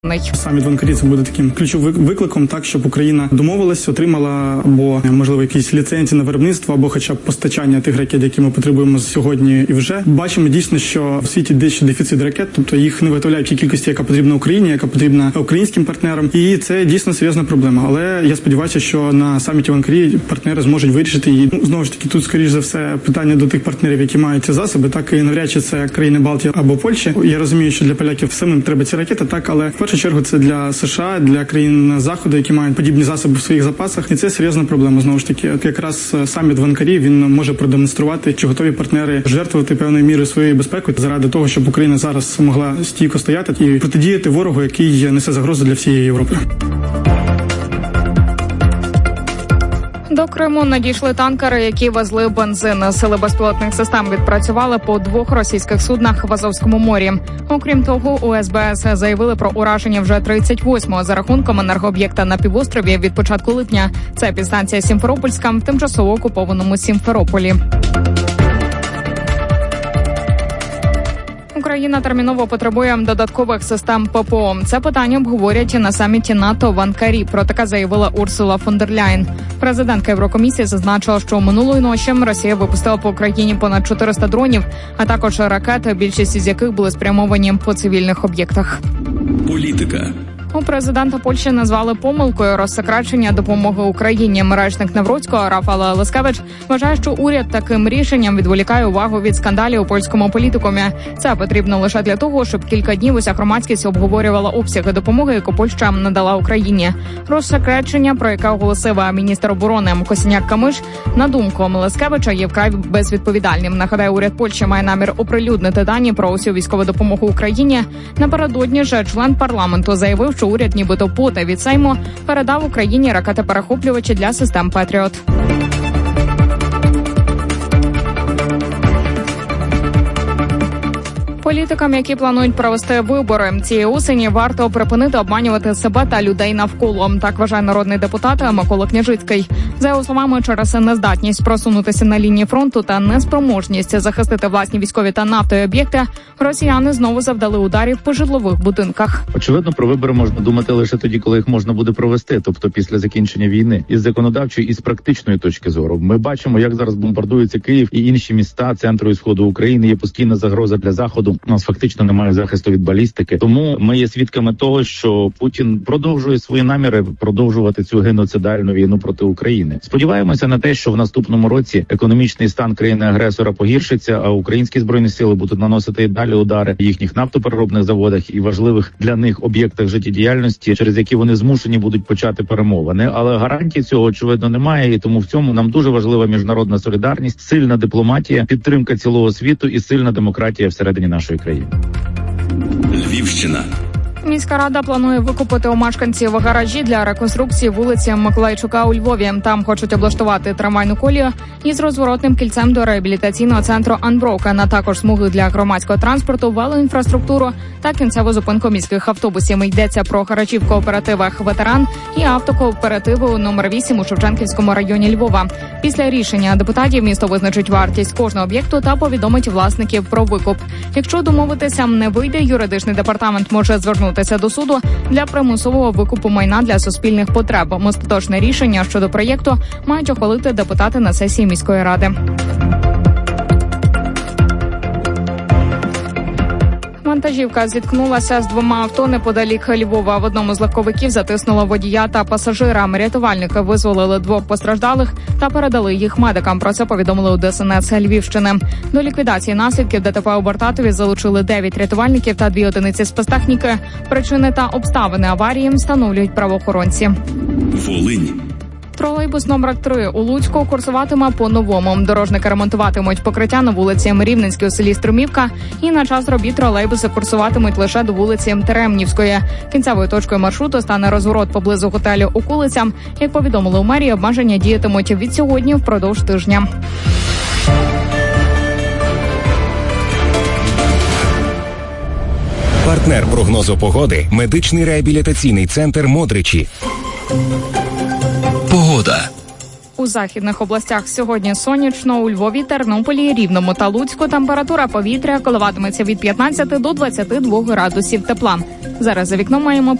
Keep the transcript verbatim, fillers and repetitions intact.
Саміт в Анкарі це буде таким ключовим викликом, так, щоб Україна домовилась, отримала або, можливо, якісь ліцензії на виробництво, або хоча б постачання тих ракет, які ми потребуємо сьогодні і вже. Бачимо дійсно, що в світі дещо дефіцит ракет, тобто їх не виготовляють в тій кількості, яка потрібна Україні, яка потрібна українським партнерам. І це дійсно серйозна проблема. Але я сподіваюся, що на саміті в Анкарі партнери зможуть вирішити її. Ну, знову ж таки, тут, скоріш за все, питання до тих партнерів, які мають ці засоби, так і навряд чи це країни Балтії або Польщі. Я розумію, що для поляків самим треба ці ракети, так, але в першу чергу це для США, для країн Заходу, які мають подібні засоби в своїх запасах. І це серйозна проблема. Знову ж таки, якраз саміт в Анкарі, він може продемонструвати, чи готові партнери жертвувати певною мірою своєю безпекою заради того, щоб Україна зараз могла стійко стояти і протидіяти ворогу, який несе загрозу для всієї Європи. До Криму надійшли танкери, які везли бензин. Сили безпілотних систем відпрацювали по двох російських суднах в Азовському морі. Окрім того, у ес бе ес заявили про ураження вже тридцять восьмого за рахунком енергооб'єкта на півострові від початку липня. Це підстанція Сімферопольська в тимчасово окупованому Сімферополі. Україна терміново потребує додаткових систем пе пе о. Це питання обговорять на саміті НАТО в Анкарі. Про таке заявила Урсула фон дер Ляєн. Президентка Єврокомісії зазначила, що минулої ночі Росія випустила по Україні понад чотириста дронів, а також ракети, більшість із яких були спрямовані по цивільних об'єктах. Політика. У президента Польщі назвали помилкою розсекречення допомоги Україні. Речник Навроцького Рафал Лескевич вважає, що уряд таким рішенням відволікає увагу від скандалів у польському політикумі. Це потрібно лише для того, щоб кілька днів уся громадськість обговорювала обсяги допомоги, яку Польща надала Україні. Розсекречення, про яке оголосив міністр оборони Косіняк-Камиш, на думку Лескевича, є вкрай безвідповідальним. Нагадаю, уряд Польщі має намір оприлюднити дані про усю військову допомогу Україні. Напередодні ж член парламенту заявив, що уряд нібито потай від Сейму передав Україні ракети-перехоплювачі для систем «Петріот». Політикам, які планують провести вибори цієї осені, варто припинити обманювати себе та людей навколо. Так вважає народний депутат Микола Княжицький. За його словами, через нездатність просунутися на лінії фронту та неспроможність захистити власні військові та нафтові об'єкти, росіяни знову завдали ударів по житлових будинках. Очевидно, про вибори можна думати лише тоді, коли їх можна буде провести, тобто після закінчення війни. Із законодавчої і з практичної точки зору. Ми бачимо, як зараз бомбардується Київ і інші міста центру і сходу України. Є постійна загроза для Заходу. У нас фактично немає захисту від балістики. Тому ми є свідками того, що Путін продовжує свої наміри продовжувати цю геноцидальну війну проти України. Сподіваємося на те, що в наступному році економічний стан країни-агресора погіршиться, а українські збройні сили будуть наносити і далі удари в їхніх нафтопереробних заводах і важливих для них об'єктах життєдіяльності, через які вони змушені будуть почати перемовини. Але гарантій цього, очевидно, немає, і тому в цьому нам дуже важлива міжнародна солідарність, сильна дипломатія, підтримка цілого світу і сильна демократія всередині нашої країни. Львівщина. Міська рада планує викупити у мешканців гаражі для реконструкції вулиці Миколайчука у Львові. Там хочуть облаштувати трамвайну колію із розворотним кільцем до реабілітаційного центру Unbroken, а також смуги для громадського транспорту, велоінфраструктуру та кінцеву зупинку міських автобусів. Йдеться про гаражі в кооперативах «Ветеран» і автокооперативу номер вісім у Шевченківському районі Львова. Після рішення депутатів місто визначить вартість кожного об'єкту та повідомить власників про викуп. Якщо домовитися не вийде, юридичний департамент може звернутися до суду для примусового викупу майна для суспільних потреб. Остаточне рішення щодо проєкту мають ухвалити депутати на сесії міської ради. Вантажівка зіткнулася з двома авто неподалік Львова. В одному з легковиків затиснуло водія та пасажира. Рятувальники визволили двох постраждалих та передали їх медикам. Про це повідомили у Де Ес Ен Ес Львівщини. До ліквідації наслідків Де Те Пе у Бартатові залучили дев'ять рятувальників та дві одиниці спецтехніки. Причини та обставини аварії встановлюють правоохоронці. Волинь. Тролейбус номер три у Луцьку курсуватиме по-новому. Дорожники ремонтуватимуть покриття на вулиці Рівненській у селі Струмівка, і на час робіт тролейбуси курсуватимуть лише до вулиці Теремнівської. Кінцевою точкою маршруту стане розворот поблизу готелю Окулиця. Як повідомили у мерії, обмеження діятимуть від сьогодні впродовж тижня. Партнер прогнозу погоди – медичний реабілітаційний центр «Модричі». Погода. У західних областях сьогодні сонячно, у Львові, Тернополі, Рівному та Луцьку температура повітря коливатиметься від п'ятнадцяти до двадцяти двох градусів тепла. Зараз за вікном маємо